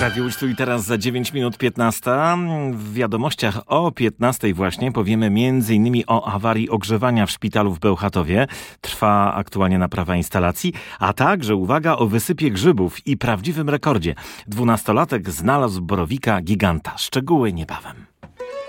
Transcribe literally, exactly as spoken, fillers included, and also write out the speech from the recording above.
Radio Łódź tu i teraz za dziewięć minut piętnasta. W wiadomościach o piętnastej właśnie powiemy między innymi o awarii ogrzewania w szpitalu w Bełchatowie. Trwa aktualnie naprawa instalacji, a także, uwaga, o wysypie grzybów i prawdziwym rekordzie. Dwunastolatek znalazł borowika giganta. Szczegóły niebawem.